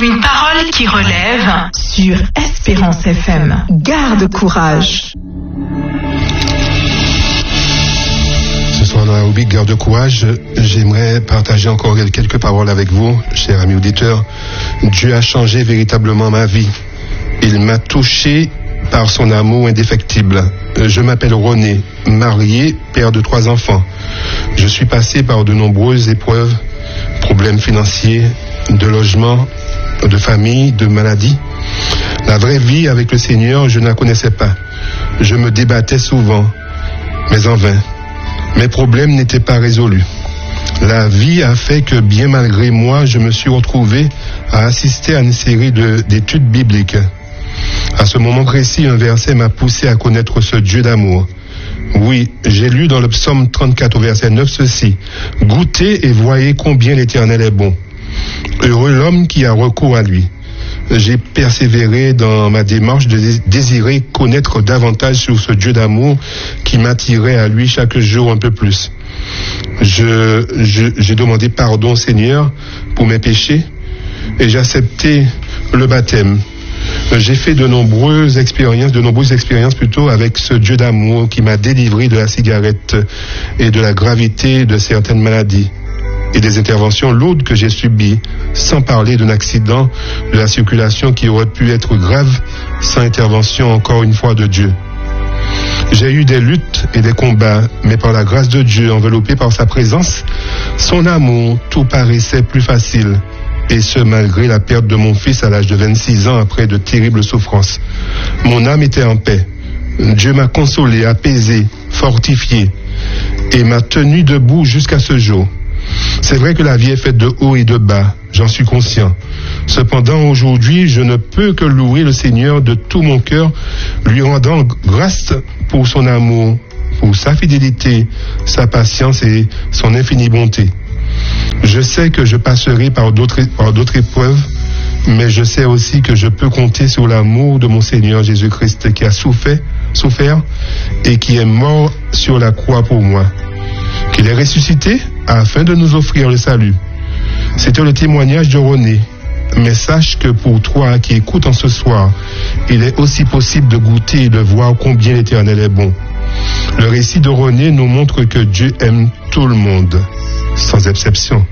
Une parole qui relève sur Espérance FM. Garde courage. Ce soir dans la rubrique Garde courage, j'aimerais partager encore quelques paroles avec vous, chers amis auditeurs. Dieu a changé véritablement ma vie. Il m'a touché par son amour indéfectible. Je m'appelle René, marié, père de 3 enfants. Je suis passé par de nombreuses épreuves, problèmes financiers, de logement, de famille, de maladie. La vraie vie avec le Seigneur, je ne la connaissais pas. Je me débattais souvent, mais en vain. Mes problèmes n'étaient pas résolus. La vie a fait que, bien malgré moi, je me suis retrouvé à assister à une série d'études bibliques. À ce moment précis, un verset m'a poussé à connaître ce Dieu d'amour. Oui, j'ai lu dans le psaume 34 au verset 9 ceci. « Goûtez et voyez combien l'Éternel est bon. Heureux l'homme qui a recours à lui. » J'ai persévéré dans ma démarche de désirer connaître davantage sur ce Dieu d'amour qui m'attirait à lui chaque jour un peu plus. J'ai demandé pardon au Seigneur pour mes péchés et j'ai accepté le baptême. J'ai fait de nombreuses expériences avec ce Dieu d'amour qui m'a délivré de la cigarette et de la gravité de certaines maladies et des interventions lourdes que j'ai subies, sans parler d'un accident de la circulation qui aurait pu être grave sans intervention encore une fois de Dieu. J'ai eu des luttes et des combats, mais par la grâce de Dieu, enveloppé par sa présence, son amour, tout paraissait plus facile. Et ce, malgré la perte de mon fils à l'âge de 26 ans après de terribles souffrances. Mon âme était en paix. Dieu m'a consolé, apaisé, fortifié et m'a tenu debout jusqu'à ce jour. C'est vrai que la vie est faite de haut et de bas, j'en suis conscient. Cependant, aujourd'hui, je ne peux que louer le Seigneur de tout mon cœur, lui rendant grâce pour son amour, pour sa fidélité, sa patience et son infinie bonté. Je sais que je passerai par d'autres épreuves, mais je sais aussi que je peux compter sur l'amour de mon Seigneur Jésus-Christ qui a souffert et qui est mort sur la croix pour moi. Qu'il est ressuscité afin de nous offrir le salut. C'était le témoignage de René. Mais sache que pour toi qui écoutes en ce soir, il est aussi possible de goûter et de voir combien l'Éternel est bon. Le récit de René nous montre que Dieu aime tout le monde, sans exception.